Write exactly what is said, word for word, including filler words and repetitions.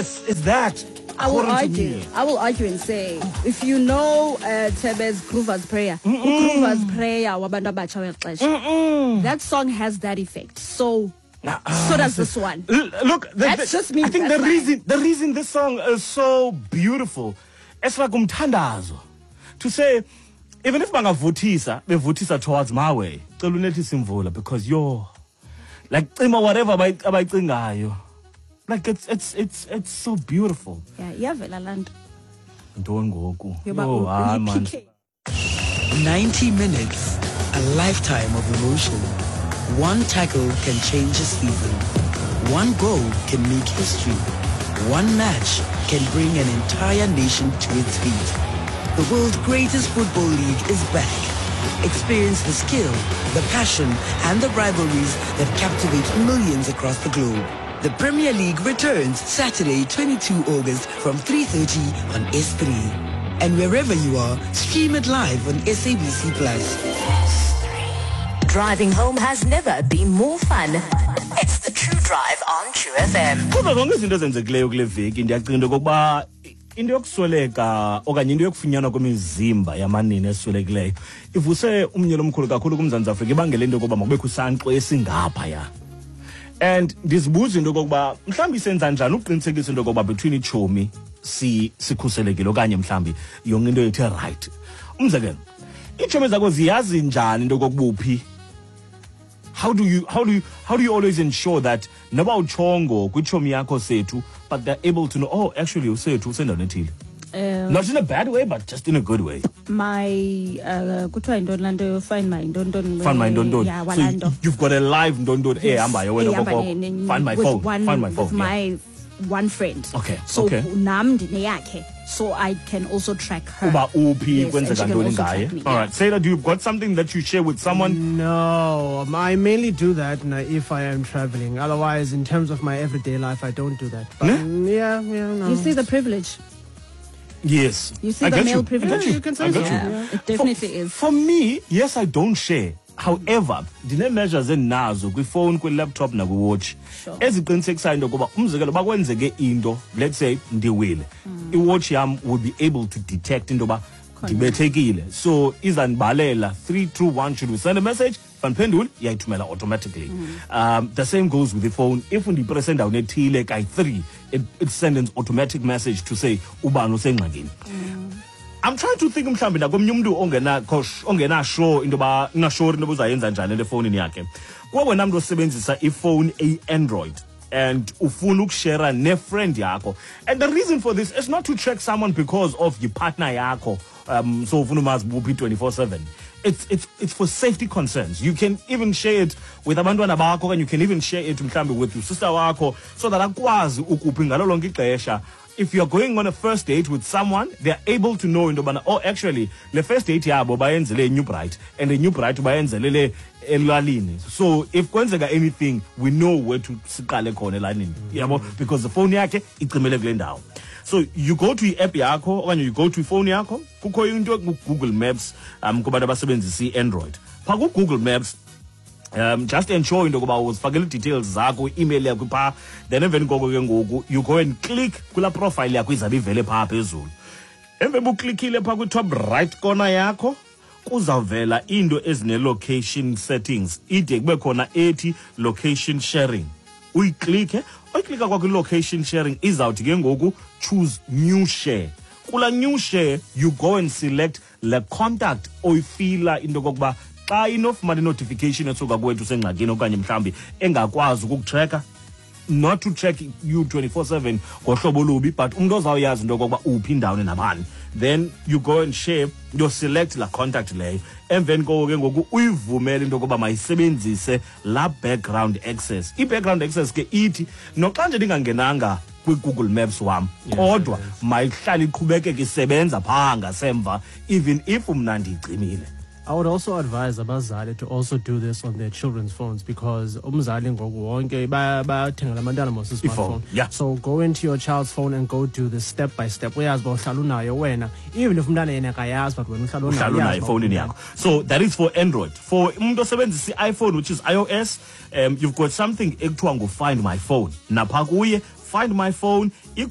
Yes, it's that. I will According to argue. me. I will argue and say, if you know uh, Tebes Groover's prayer, Groover's prayer, wabantu abatsha wexesha, that song has that effect. So, Nah, so does this one. L- Look, the, That's the- just me, I think that's the fine. reason the reason this song is so beautiful, it's like umthandazo. To say, even if bangavuthisa, bevutisa towards my way, cela unethisa imvula because you're like cima whatever abayi- abayicingayo. Like it's it's it's it's so beautiful. Yeah, iyavela laa nto. Ntoni ngoku? Yoba Oh, u- hayi, man. uyi-P K. ninety minutes, a lifetime of emotion. One tackle can change a season. One goal can make history. One match can bring an entire nation to its feet. The world's greatest football league is back. Experience the skill, the passion, and the rivalries that captivate millions across the globe. The Premier League returns Saturday, twenty-second of August from three thirty on S three. And wherever you are, stream it live on S A B C Plus. Driving home has never been more fun. It's the True Drive on True F M. Kuzo zonke izinto ezenzekileyo kule veki ndiyacinga into okokuba into yokusweleka okanye into yokufunyanwa kwemizimba yamanina eswelekileyo ivuse umnyelo omkhulu kakhulu kuMzantsi Afrika ibangele into yokuba makubekho isankxwe esingapha ya. And ndizibuza into okokuba mhlawumbi senza njani uqinisekisa into okokuba between ichomi si sikhuselekile okanye mhlawumbi yonke into ethe right. Umzekelo, ichomi zakho ziyazi njani into okokubuphi? How do you how do you how do you always ensure that noba uchongo kwichomi yakho sethu but they're able to know, oh actually usethu usendaweni ethile? Um, Not in a bad way but just in a good way. my uh kuthiwa yintoni laa nto find my ntontoni Find my ndondoni. yeah So walaa you- nto you've got a live ndondoni ehambayo wena ehamba koko. ne- ne- Find my with phone. one, Find my with phone. yeah. my one friend. Okay, So okay. nam ndineyakhe. So I can also track her. Uba uphi Yes, and kwenzeka she can ntoni also ngaye. track me, All yeah. right, Sailor, do you've got something that you share with someone? No, um, I mainly do that uh, if I am traveling. Otherwise, in terms of my everyday life, I don't do that. But, Yeah? mm, yeah, yeah, no. You see the privilege. Yes. You see I the get male you. privilege. I get you. Yeah, you can say I get so. you. Yeah, it definitely for, is. For me, yes, I don't share. However, ndine-measures endinazo kwifowuni, kwilaptop nakwiwatch Sure. eziqinisekisayo into yokuba umzekelo bakwenzeke into, let's say ndiwile, iwatch yam would be able to detect into yoba ndibethekile, so izandibalela three two one, should we send a message faniphendule iyayithumela automatically. Um, the same goes with the phone. If ndiyipress endaweni ethile kayi three, it, it sends an automatic message to say ubani usengxakini. I'm trying to think mhlambi nakomnye umuntu ongena ongena sure into ba na sure into uzayenza njani le phone yakhe. Kwa wena umuntu osebenzisa iphone a Android and ufuna ukushare ne friend yakho. And the reason for this is not to track someone because of your partner yakho. Um so ufuna umazi buphi twenty-four seven. It's it's it's for safety concerns. You can even share it with abantwana bakho and you can even share it mhlambi with your sister wakho so that akwazi ukuphi ngalo lonke ixesha. If you're going on a first date with someone, they're able to know into bana, oh actually the first date yabo bayenzele New Bright and the New Bright bayenzele elalini. So if kwenzeka anything, we know where to siqale khona elalini. Yabo, because the phone yakhe icimele kule ndawo. So you go to i-app yakho okanye you go to phone yakho, kukho into Google Maps um kubantu abasebenzisa i-Android. Pha ku Google Maps, Um, just ensure into yokuba uzifakele details zakho, email yakho pha, then emveni koko ke ngoku you go and click kula profile yakho izabe ivele pha phezulu. Emveni uklikile pha ku top right corner yakho kuzavela into ezine location settings, ide kube khona ethi location sharing. Uyiclicke, uyiclicka kwakho location sharing izawuthi ke ngoku choose new share. Kula new share you go and select le contact oyifila into kokuba xa inofumana notification esuka kwethu sengxakini okanye mhlambi engakwazi ukukutracka, not to track you twenty-four seven ngohlobo olubi, but umuntu ozawuyazi into yokokuba uphi indawo nabani, then you go and share, you select la contact leyo. Emveni koko ke ngoku uyivumele into yokuba mayisebenzise la background access. I-background access ke ithi noxa nje ndingangenanga kwi-Google Maps wam, kodwa mayihlale iqhubekeke isebenza phaa ngasemva even if mna ndiyicimile. I would also advise abazali to also do this on their children's phones because umzali ngoku wonke bayathengela abantwana mos smartphone. Yeah. So go into your child's phone and go do this step by step. Uyazi ba uhlala unayo wena, even if umntana yena akayazi but wena uhlala uhlala unayo efonini yakho. So that is for Android. For umuntu osebenzisa i-iPhone, which is iOS, um, you've got something ekuthiwa ngu Find My Phone. Napha kuye Find My Phone